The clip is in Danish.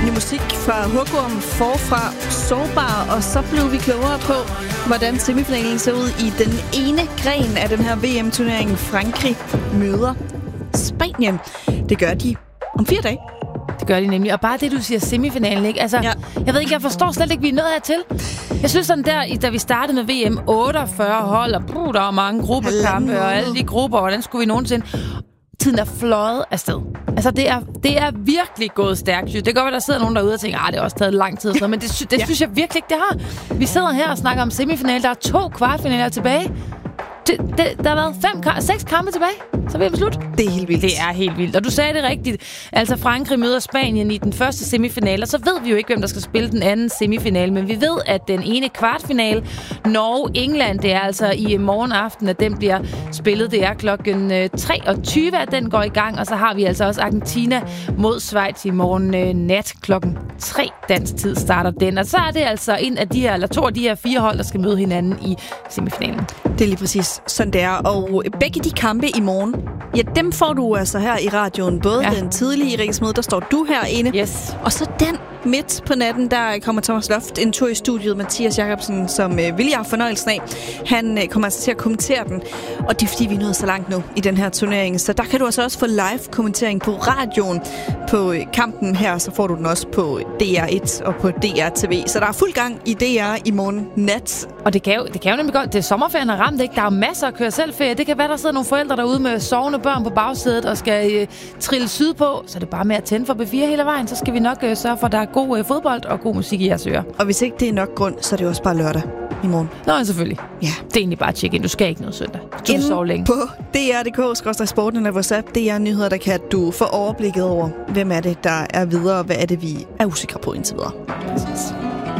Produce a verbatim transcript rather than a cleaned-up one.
Dejlig musik fra Hugorm, forfra, sårbar, og så blev vi klogere på, hvordan semifinalen ser ud i den ene gren af den her V M-turnering. Frankrig møder Spanien. Det gør de om fire dage. Det gør de nemlig. Og bare det, du siger semifinalen, ikke? Altså, ja. Jeg ved ikke, jeg forstår slet ikke, vi er nået hertil. Jeg synes sådan der, da vi startede med V M, otteogfyrre hold, og brug, der var mange gruppekampe, og alle de grupper, hvordan skulle vi nogensinde... Tiden er fløjet afsted. Altså, det er, det er virkelig gået stærkt. Det kan godt være, der sidder nogen derude og tænker, at det har også taget lang tid. Men det, det ja. synes jeg virkelig ikke, det har. Vi sidder her og snakker om semifinal. Der er to kvartfinaler tilbage. Det, det, der har været fem, seks kampe tilbage. Så er vi beslut. Det er helt vildt. Det er helt vildt. Og du sagde det rigtigt. Altså, Frankrig møder Spanien i den første semifinale, og så ved vi jo ikke, hvem der skal spille den anden semifinale. Men vi ved, at den ene kvartfinale, Norge-England, det er altså i morgen aften, at den bliver spillet. Det er klokken treogtyve, at den går i gang. Og så har vi altså også Argentina mod Schweiz i morgen nat klokken tre dansk tid starter den. Og så er det altså en af de her, eller to af de her fire hold, der skal møde hinanden i semifinalen. Det er lige præcis sådan det er. Og begge de kampe i morgen, ja, dem får du altså her i radioen. Både ja. den tidlige Riksmøde, der står du herinde. Yes. Og så den midt på natten, der kommer Thomas Loft en tur i studiet. Mathias Jacobsen, som øh, vil jeg have fornøjelsen af. Han øh, kommer altså til at kommentere den. Og det er fordi, vi er nået så langt nu i den her turnering. Så der kan du altså også få live-kommentering på radioen på øh, kampen her. Så får du den også på D R et og på D R T V. Så der er fuld gang i D R i morgen nat. Og det kan jo, det kan jo nemlig godt. Det er sommerferien har ramt, ikke? Der er masser at køre selvferie. Det kan være, der sidder nogle forældre derude med sovende børn på bagsædet og skal øh, trille sydpå. Så er det bare med at tænde for B fire hele vejen. Så skal vi nok øh, sørge for, at der er god øh, fodbold og god musik i jeres ører. Og hvis ikke det er nok grund, så er det også bare lørdag i morgen. Nå, selvfølgelig. Ja. Det er egentlig bare at tjekke ind. Du skal ikke noget søndag. Du Inden sover længe. På D R punktum d k skråstreg sporten eller WhatsApp, D R Nyheder, der kan du få overblikket over, hvem er det, der er videre, og hvad er det, vi er usikre på indtil videre. Præcis.